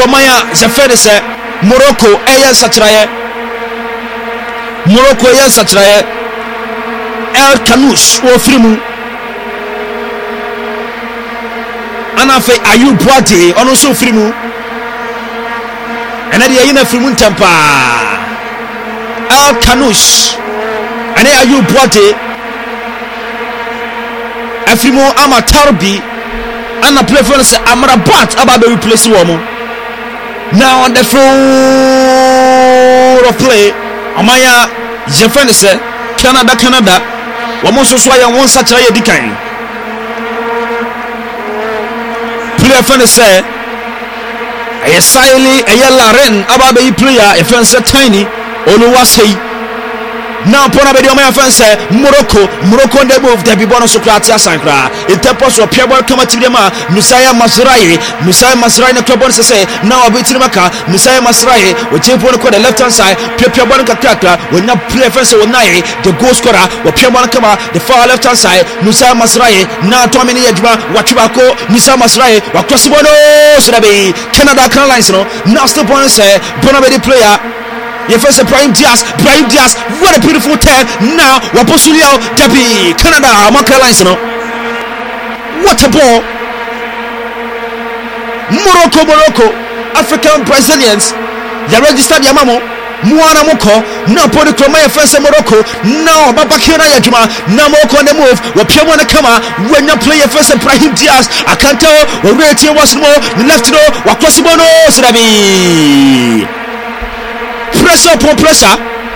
Omaya Zafere se Morocco eya satraye Morocco eya satraye El Kanoush wo frimu anafe Ayub Boade ono so frimu ena de yina frimu ntempa El Kanoush ene Ayub Boade afrimu ama Tarbi ana play for say Amrabat aba be replace wo mo now on the floor of play Omaya Zafere se Canada womo so so ya won sacha ye dikan player fan say aye Saili aye Laren aba be player e fan say Tiny Oluwasei now pona be Omaya fan say Morocco dey move dey be bonus sokrati asankra intepos of Pierre kama tidema Musaya Masrai na club bonus say now abiti maka Musaya Masrai we chepo on the left hand side Pierre bonus kakra when na play fan say onai the goal scorer we Pierre bonus kama the far left hand side Musaya Masrai na to many ejuma wachibako Musaya Masrai wa cross bonus na be Canada can lines no now still bonus say bona be the player your first Brahim Diaz, what a beautiful turn. Now, Waposulio, Debbie, Canada, Marca Lines, no? What a ball! Morocco, African Brazilians, they registered Yamamo, Muana Moko, now Podicroma, first Morocco, now Babakina Yajuma, now Moko on the move, Wapiamana Kama, when you play your first Brahim Diaz, I can't tell, or Rati was more, left to know, Wakwasibono, Srabi. Pressure upon pressure,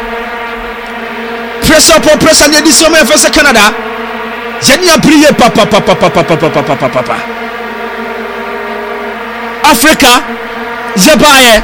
and the summer first Canada. Zenia Brie, papa. Africa, Zabaye.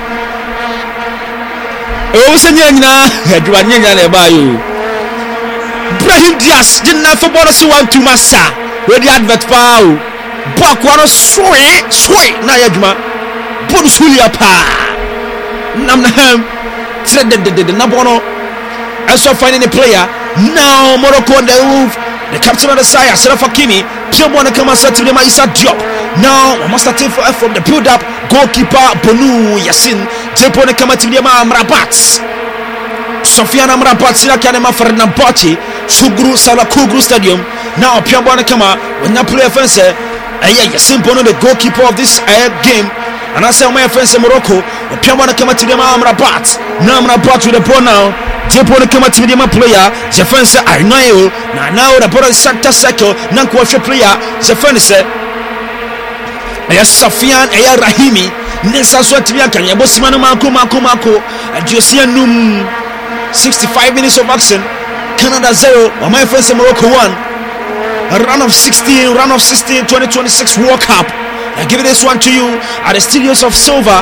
Oh, Senya, Edwanya Bayu. Brahim Diaz didn't have for bonus one to Massa. Where the advert pow. Bakwana sway, Nayajma. Bonsulia pa. Namnaham. The Nabono also finding a player now. Morocco on the move, the captain of the side Seraf Hakimi Piamwana come and set to them Issa Diop now must take from the build up goalkeeper Bonu Yasin Jepone come to them Amrabat Sofiane Amrabat Sina Kanema Ferdinand Bochi Sugru Sala Kugru Stadium now Piamwana come when you play offense Yasin Bono the goalkeeper of this game. And I say my friends in Morocco, Piamwana come to them Amrabat. Now Amrabat with the ball now. Jepone come to them player. Zafan say I know. Now the ball is sector cycle. Nanko player. Zafan say Aya Safian Aya Rahimi. Nessa Swatria can Yabosimano Mako. And you see a 65 minutes of action. Canada 0. My friends in Morocco 1. A run of 16, 2026 World Cup. I give this one to you at the studios of Silver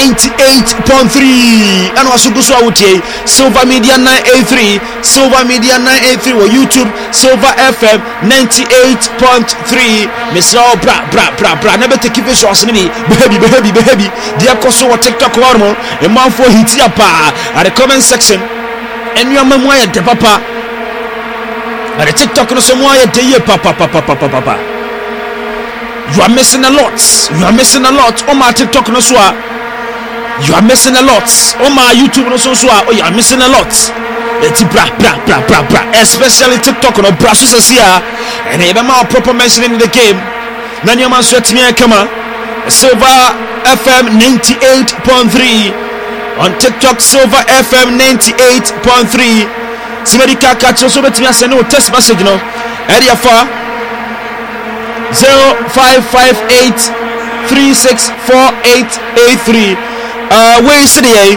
98.3 and also Silver Media 983 or YouTube Silver FM 98.3 Mr. Bra never take it shots baby dear koso wa TikTok hormone a man for hit ya pa at the comment section and your memoir de papa at the TikTok no so moya de papa. You are missing a lot. On my TikTok no so. You are missing a lot. On my YouTube no so. Oh, you are missing a lot. It's bra. Especially TikTok no bra so here. And even more proper mentioning in the game. Nanya man sweat me come Silver FM 98.3 on TikTok. Silver FM 98.3. Simedika catch so bet me send no text message no. Area for 0558364883. Where is it?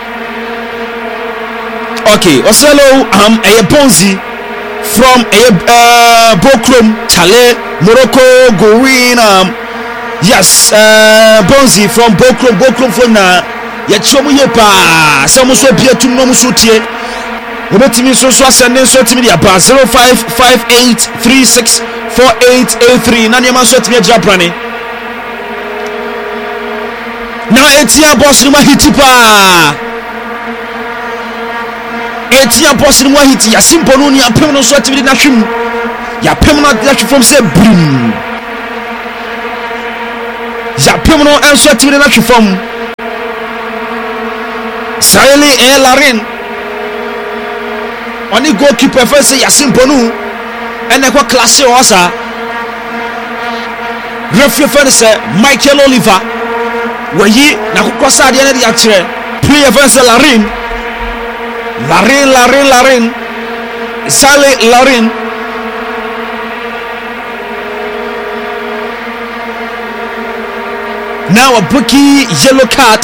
Okay, Oselo a Bonzi from Bokrom Chale Morocco Gorin yes Bonzi from Bokrom from na yachomu yepa some so bia tum no musutie obetimi so send so timi dia pa 0558364883 na niam so timi ajaprane na etia boss ni mahitipa etia boss ni mahiti ya simple no ni apem no so timi na hwem ya pem no da from say brim ya pem no enso timi na hwem Israeli Larin oni goalkeeper first Yasin Bonu ene kwa class osa referee first Michael Oliver wayi na kokosa ade na dia kire player first Larin Israeli Larin now a bookie yellow card.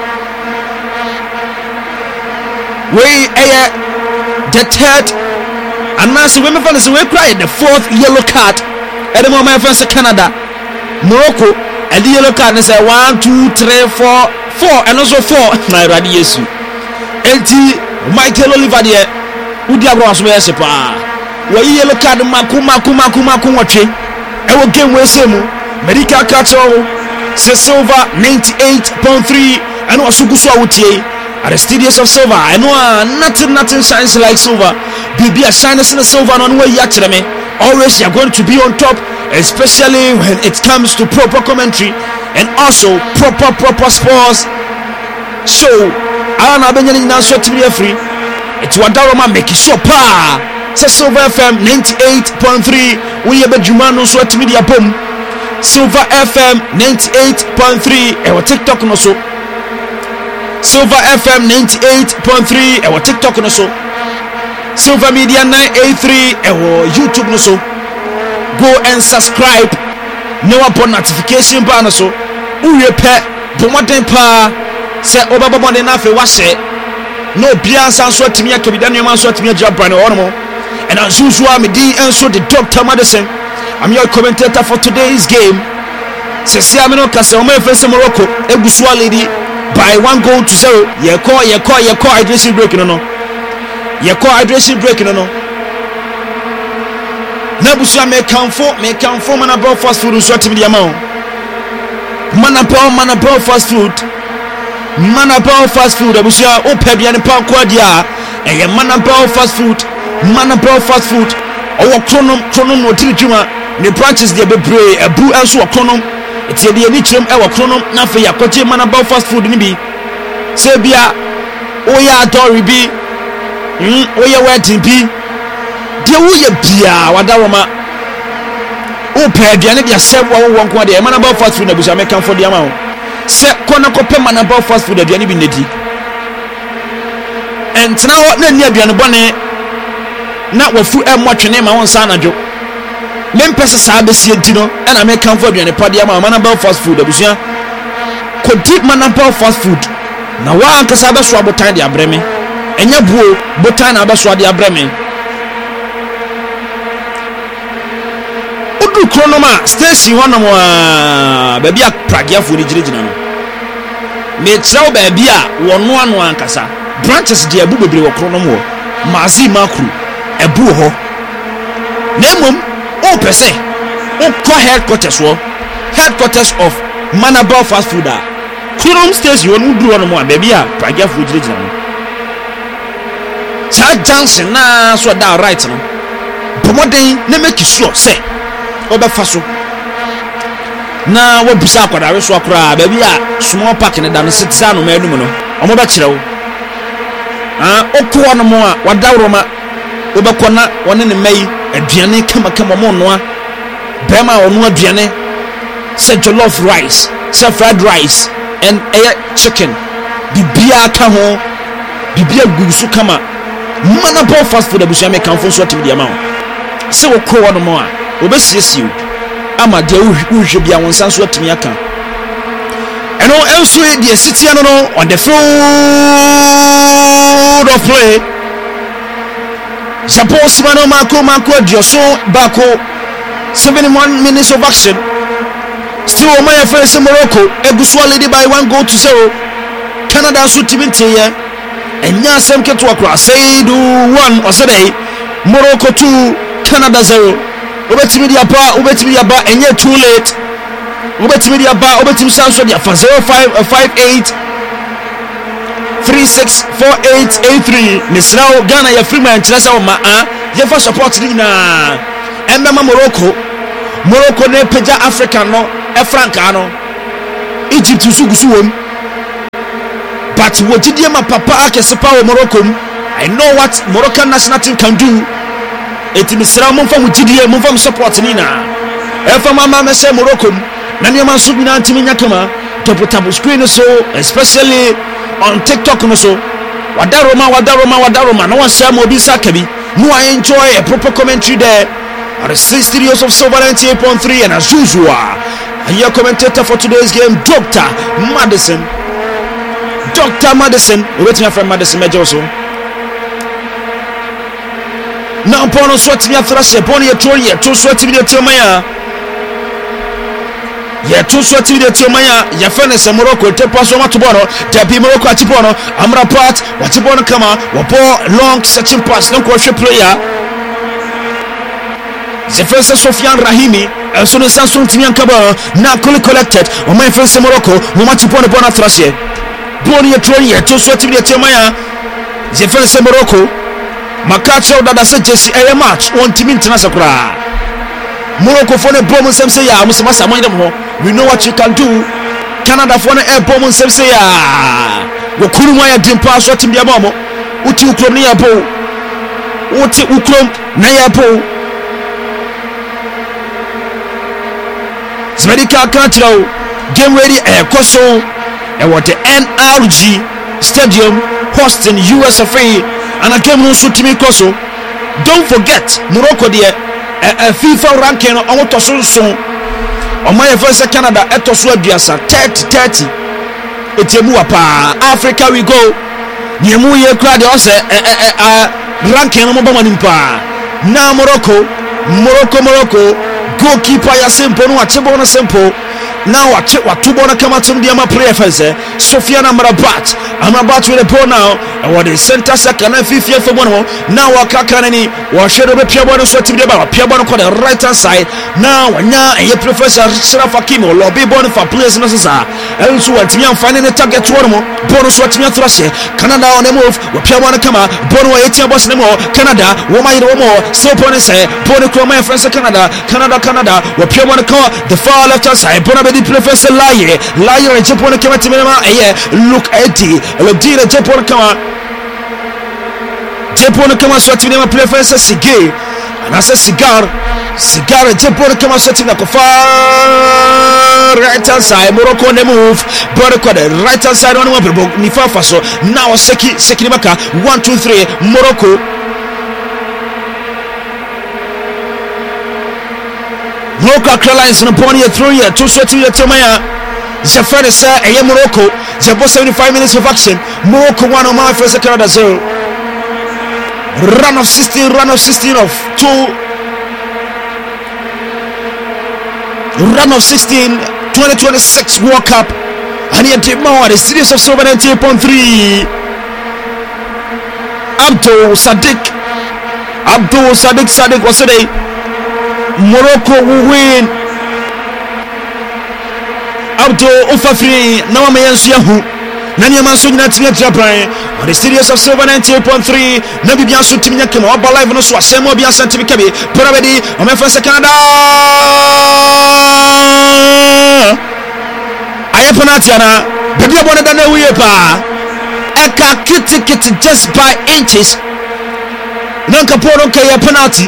We the third and now so women fans we cry the fourth yellow card at the moment fans Canada Morocco and the yellow card is 1 2 3 4 and also 4 na ready yesu enti Michael Oliver de udi abro so yes pa we yellow card maku watwe e wo game we say mu medical catch se Silver 98.3 and also guso awutie at the Studios of Silver. I know nothing shines like silver. Be a shines in the silver on way me. Always you're going to be on top, especially when it comes to proper commentary and also proper sports. So I don't have any answer to be free. It's what Daroma make sure pa. Say Silver FM 98.3. We have a Jumano so to media boom. Silver FM 98.3 and TikTok no so. Silver FM 98.3 and TikTok no so. Silver Media 983 and YouTube no so. Go and subscribe. No upon notification bar no so. Uye pe bomoden pa se obaba de na fe wase. No bia san so timi akabida no man so timi agya no ono. And as usual me di enso the Dr. Madison. I'm your commentator for today's game. Sesi amino kase o me fese Morocco egusua lady by 1 goal to 0. Ye call hydration break no. Ye call hydration break no. Na busua me kanfo mana bro fast food so timi amount. Mana bro fast food. Mana bro fast food abusua o pe bia ne pa kwa dia. Eye mana bro fast food. Mana bro fast food. O kronom no tirijuma. The branches they be brave abu enso okronom etie de ni kirem e okronom na fe yakoje mana ba fast food ni bi se bia oya adori bi oya wedding bi de wo ye bia wadaroma o pe aduane bia se wo nko de mana ba fast food na busa mekan for de ama ho se kona ko pe mana ba fast food aduane bi nedi entna ho na ni aduane bone na wafu e motwene ma won sa anadwo Mempesa sabe si entino and I make come for the party mana bell fast food abusia could deep mana bell fast food na wa anka sabe so abotan de abreme enya buo botan na abeso de abreme odu kronoma station hono mo ba bia pragiafo ni girigina no me trawo ba bia wono ano ankasa branches de abu bebre wo kronom wo mazi makru ebu ho nemom o pese o ko headquarters of Manabel fast food Kurom station wonu duro no mo baby a pragia food girigina no cha Johnson na so da right no pomoden na make sure say obefa so na wo bisa akwada we so akora baby a small park ne da no sitza no manum no omo be kire wo okwo no mo a wadawroma obekona woni ne mai aduane kama mo noa bema onu aduane say jollof rice say fried rice and chicken bibia ka ho bibia gugusu kama mana bo fast food abusia me kanfo so atim dia ma se wo kro wono mo a obesiesi ama dia uhwe bia won san so atim aka eno enso dia sitia no on the field of play suppose mano mako dioso bako 71 minutes of action. Still on my face in Morocco egusua lady by 1 goal to 0. Canada so tibinti here and yasem keto akra say do 1 or say Morocco 2 Canada 0. Obetimi dia ba enye too late. Obetimi dia ba obetimi sanso dia for 0558 364883 Misrao Ghana ya Freeman Chilasa o ma ye for support ni na embema Morocco ne peja Africa no e Franca no Egypt sugusu wom but but wogidie ma papa akesepa wo Morocco. I know what Moroccan national team can do. Eti misra mo mfa wogidie mo mfa support ni na. Efa mama me say Morocco na niam so bi na ntimi nyakama double screen so especially on TikTok no so. Wadaroma no one say mo bi sakabi. No, I enjoy a proper commentary there on the 6 studios of Silver 98.3 and as usual, and your commentator for today's game, Dr. Madison. We're waiting for Madison Major also. Now, Pono sweating your thrust, your pony, your trolley, two sweating your Tilmaya. Yeah, two sweating your Tilmaya, your furnace and Morocco, take pass on to Bono, Japi Morocco at Tibono, Amrapat, Watibono Kama, Wapo, long searching pass, no question player. The first Sofian Rahimi, and soon as Samsung Timian Kaba, now fully collected, on my first Morocco, Momatibono Bona Thrashe. Boni a trolley, two sweating your Tilmaya, the first Morocco, Makacho that I said Jesse a match, one team international. Morocco for the bomb some say ya musabasa mindem ho. We know what you can do. Canada for the air bomb some say ya. Wo kuruma ya dimpa so tim dia mamo. Uti ukrom ni ya po. Uti ukrom na ya po. Zmedika kantrao. Game ready koso. E what the NRG Stadium hosting US of A and a game no so timi koso. Don't forget Morocco there. FIFA ranking on to so on my first Canada eto so aduasa 30 etemu apa Africa we go niemu ye kra de ose ranking no mo nimpa na Morocco goalkeeper ya simple no achebo no simple now watubo na kama tum dia ma player fence Sofiane Amrabat with the ball now and what the center second and fifth for one now wakakanani wa shero be piabo no so tim dia ba piabo no the right hand side now nya e professor Sharaf Hakimi lobby ball for players no sasa and so what me find the target one mo ball so what me thrashe Canada on the move wa piabo no kama ball wa etia boss no Canada wo ma yiro mo so ball say ball no my friends Canada wa piabo no the far left hand side the professor Laye and Japan kama timema look Eddie Lodira Japan kama so timema professor Sige and as a cigar Japan kama so timena kofa right hand side Morocco on the move Morocco the right hand side on the ni fafa so now Seki Maka 1 2 3 Morocco Morocco Carolines no pony through here to sweat to your Tomaya. Jafari sir a Morocco. Jabo 75 minutes of action. Morocco 1 on my first Canada 0. Run of 16 of 2. Run of 16 2026 World Cup. And he did more the series of 78.3. Abdul Sadiq was today. Morocco will win. Abdul Ofafri now me yansu Nanya Masu Natia Japan on the series of Silver 98.3 Nabi Biansu Timia Kimo Oba Live no so Semo Bia Santi Kabi Parabedi on my first Canada Ayapanatiana Baby Bona Dana Wepa Eka Kitty just by inches Nanka Poro Kaya penalty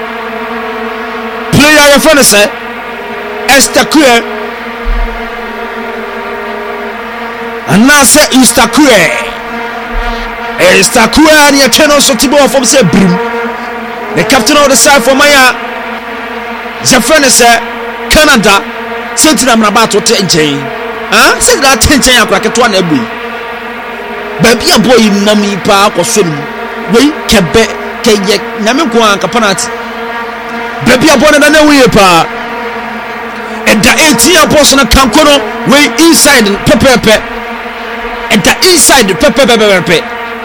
player your friend say Estakue and now say Estakue and your channel so Tibo from say Brim the captain of the side for Maya your friend say Canada senti na mrabato tenchen say that tenchen akwa keto na ebu baby aboy na mi pa akosem we kebe keye na me ko anka penalty baby abona na we pa and the 18 boss na kankono we inside pepepe and the inside pepepe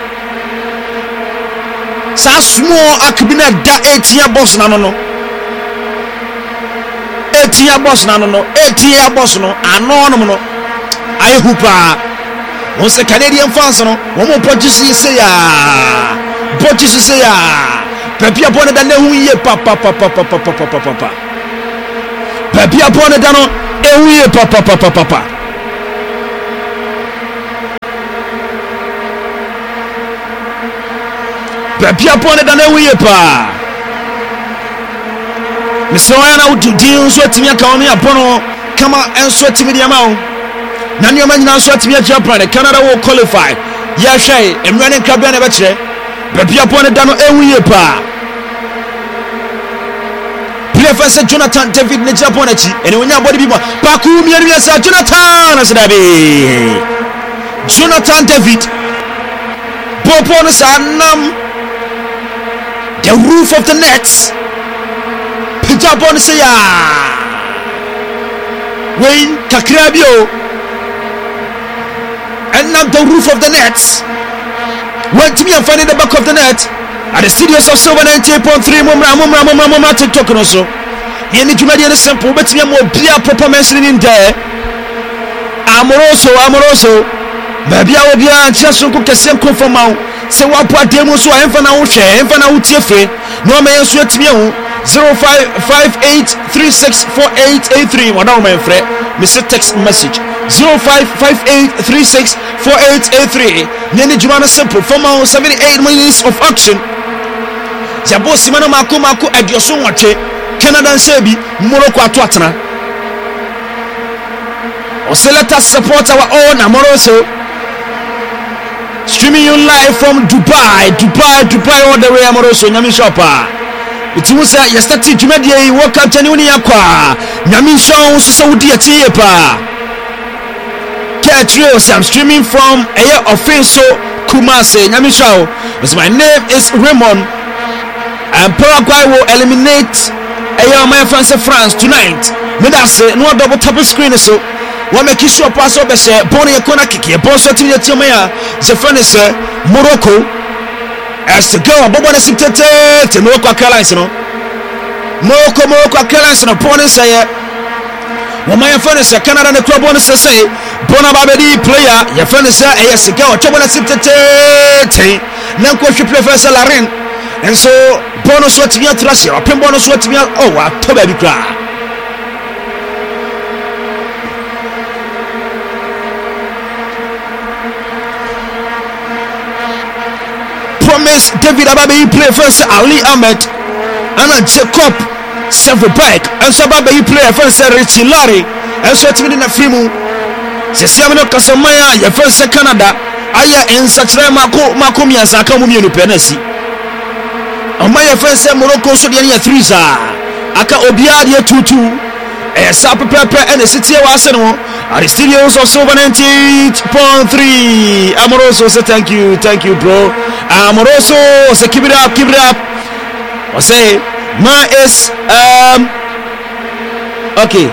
sa small akbina da 18 boss na no 18 boss na no 18 boss no ano no ai hupa on se Canadian fans no wo mo purchase say ya Pepe upon the nehu ye papa. Pepe upon the dano ehu ye papa. Babia pone da na wiye pa Mr. Oyana udu din so atimi aka won abono kama enso atimi de ma wo na ne omanyina so atimi Japan Canada will qualify ya hwei emrane krabia na be kire babia pone da no wiye pa play first Jonathan David ne Japan achi ene wonya body bi mo paku mienu ya sa Jonathan asdabe Jonathan David Popo no sa nam the roof of the nets Pijabon say ya Wayne Kakrabio and now the roof of the nets went to me and find the back of the net at the studios of Silver 98.3 Mumra TikTok also. You need to make it simple, but we are more beer performance in there. Amoroso, maybe I will be a chance to cook a simple for mouth. So what part demo so I am for now share, and for now TFA, no man sweat me 0558364883. What now, my friend? Mr. Text message 0558364883. Nene Jumana simple for my 78 minutes of action. Jabo Simano Mako at your son watch Canada and Sebi Morocco at Watana. Also let us support our own Amoroso. Streaming you live from Dubai all the way Amoroso Nyami Shopper. It was yesterday to media walk out Tanuni Aqua Nyami Show Saudi Atiepa Catrios. I'm streaming from Air Offenso Kumase Nyami Show. My name is Raymond and Paraguay will eliminate Air my France tonight. Medase no double tap screen so what make you sure pass over say Bonnie Kona Kiki, a boss to your Timaya, the furnace Morocco as to go above the Sintete to Morocco Carolines. Morocco Carolines and opponents say, when my furnace Canada and the club bonus say, Bonabadi player, your furnace a years ago, trouble at Sintete, Nanko should play first Larin, and so bonus what to your trash, or pin bonus what to me. Oh, I told baby cry. Promise David Ababe play first Ali Ahmed and Jacob Severbeck and so Ababe play first Richie Larry and so it's in a film Sesiamino Kasamaya your first Canada aya en sachre mako miazaka mu mienu penasi Amaya first Morocco so de 3 aka obia de 2-2 Sap Pepper and the city of Arsenal at the studios of Silver 98.3. Amoroso say thank you bro. Amoroso say keep it up. I say ma is okay.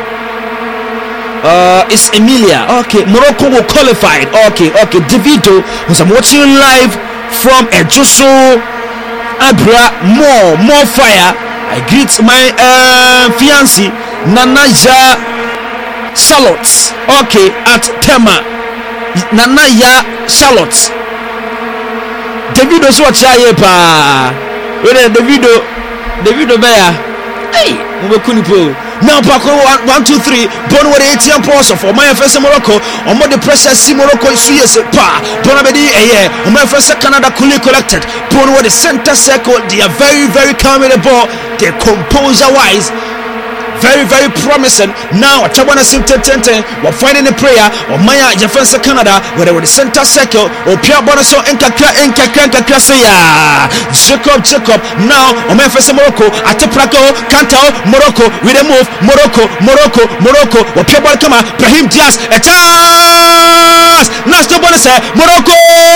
It's Emilia. Okay, Morocco will qualify. Okay. Davido was I'm watching live from Ejoso Abra more fire. I greet my fiancé Nanaya Charlotte. Okay, at Tema Nanaya Charlotte. Davido so chaye pa. Where Davido bear. Hey, we kunipo. Now Paco 1 2 3 born with 18 points for my first Morocco on the pressure see Morocco is yes pa born abedi on my first Canada coolly collected born with the center circle. They are very calm with the ball. They composure wise very promising. Now Chabana Simte we're finding a prayer or Maya Jefferson Canada where they were the center circle or Pierre Bonaso Nkakra Jacob now on my first Morocco at Praco Cantao Morocco with a move Morocco or Pierre Bonaca Brahim Diaz a chance last the bonus Morocco